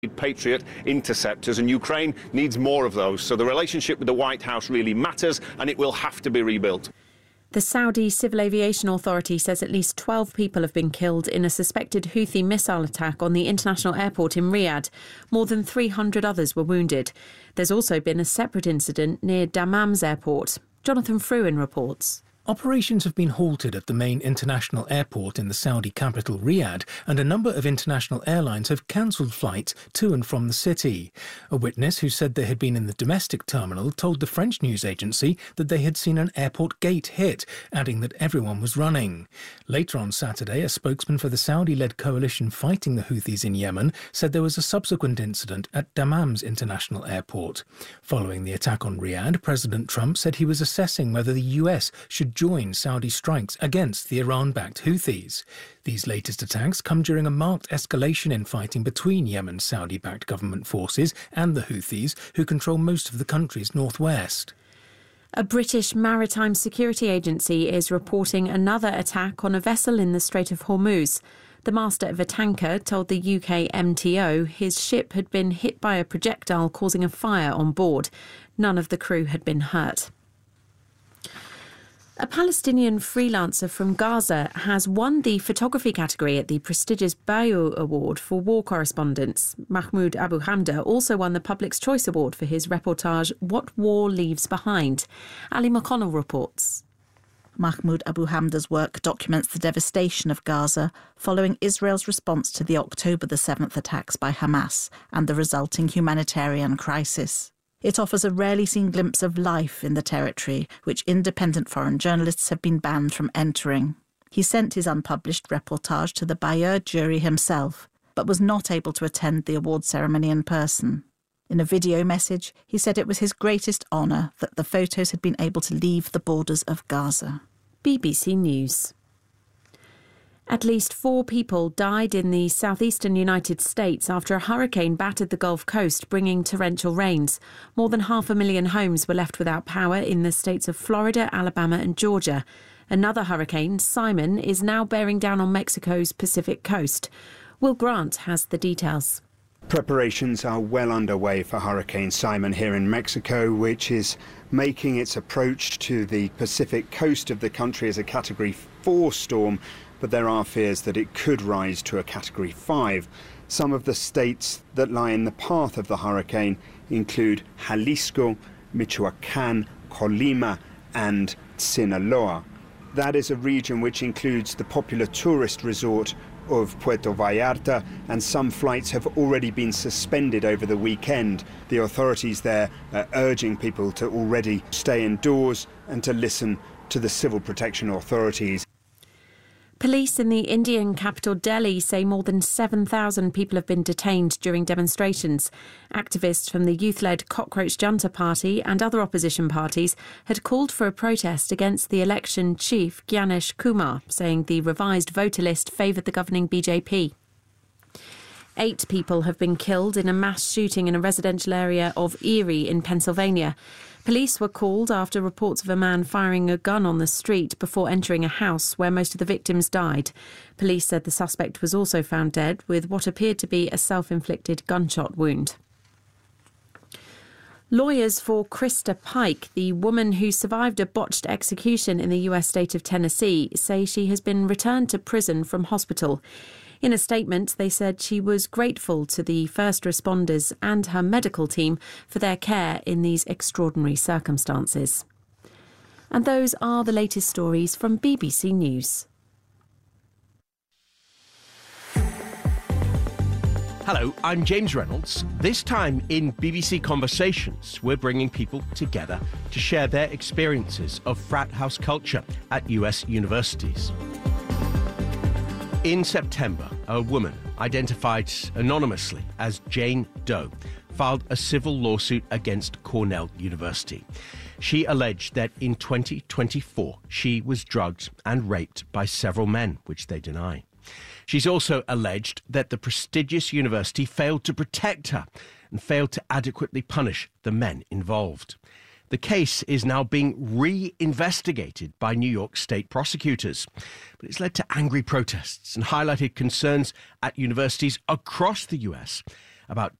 Patriot interceptors, and Ukraine needs more of those. So the relationship with the White House really matters, and it will have to be rebuilt. The Saudi Civil Aviation Authority says at least 12 people have been killed in a suspected Houthi missile attack on the international airport in Riyadh. More than 300 others were wounded. There's also been a separate incident near Dammam's airport. Jonathan Fruin reports. Operations have been halted at the main international airport in the Saudi capital Riyadh, and a number of international airlines have cancelled flights to and from the city. A witness who said they had been in the domestic terminal told the French news agency that they had seen an airport gate hit, adding that everyone was running. Later on Saturday, a spokesman for the Saudi-led coalition fighting the Houthis in Yemen said there was a subsequent incident at Dammam's international airport. Following the attack on Riyadh, President Trump said he was assessing whether the US should join Saudi strikes against the Iran-backed Houthis. These latest attacks come during a marked escalation in fighting between Yemen's Saudi-backed government forces and the Houthis, who control most of the country's northwest. A British maritime security agency is reporting another attack on a vessel in the Strait of Hormuz. The master of a tanker told the UK MTO his ship had been hit by a projectile causing a fire on board. None of the crew had been hurt. A Palestinian freelancer from Gaza has won the photography category at the prestigious Bayeux Award for war correspondence. Mahmoud Abu Hamda also won the Public's Choice Award for his reportage What War Leaves Behind. Ali McConnell reports. Mahmoud Abu Hamda's work documents the devastation of Gaza following Israel's response to the October the 7th attacks by Hamas and the resulting humanitarian crisis. It offers a rarely seen glimpse of life in the territory, which independent foreign journalists have been banned from entering. He sent his unpublished reportage to the Bayeux jury himself, but was not able to attend the award ceremony in person. In a video message, he said it was his greatest honour that the photos had been able to leave the borders of Gaza. BBC News. At least 4 people died in the southeastern United States after a hurricane battered the Gulf Coast, bringing torrential rains. More than 500,000 homes were left without power in the states of Florida, Alabama and Georgia. Another hurricane, Simon, is now bearing down on Mexico's Pacific coast. Will Grant has the details. Preparations are well underway for Hurricane Simon here in Mexico, which is making its approach to the Pacific coast of the country as a Category 4 storm. But there are fears that it could rise to a Category 5. Some of the states that lie in the path of the hurricane include Jalisco, Michoacán, Colima and Sinaloa. That is a region which includes the popular tourist resort of Puerto Vallarta, and some flights have already been suspended over the weekend. The authorities there are urging people to already stay indoors and to listen to the civil protection authorities. Police in the Indian capital Delhi say more than 7,000 people have been detained during demonstrations. Activists from the youth-led Cockroach Junta Party and other opposition parties had called for a protest against the election chief Gyanesh Kumar, saying the revised voter list favoured the governing BJP. 8 people have been killed in a mass shooting in a residential area of Erie in Pennsylvania. Police were called after reports of a man firing a gun on the street before entering a house where most of the victims died. Police said the suspect was also found dead with what appeared to be a self-inflicted gunshot wound. Lawyers for Krista Pike, the woman who survived a botched execution in the US state of Tennessee, say she has been returned to prison from hospital. In a statement, they said she was grateful to the first responders and her medical team for their care in these extraordinary circumstances. And those are the latest stories from BBC News. Hello, I'm James Reynolds. This time in BBC Conversations, we're bringing people together to share their experiences of frat house culture at US universities. In September, a woman identified anonymously as Jane Doe filed a civil lawsuit against Cornell University. She alleged that in 2024 she was drugged and raped by several men, which they deny. She's also alleged that the prestigious university failed to protect her and failed to adequately punish the men involved. The case is now being re-investigated by New York state prosecutors, but it's led to angry protests and highlighted concerns at universities across the US About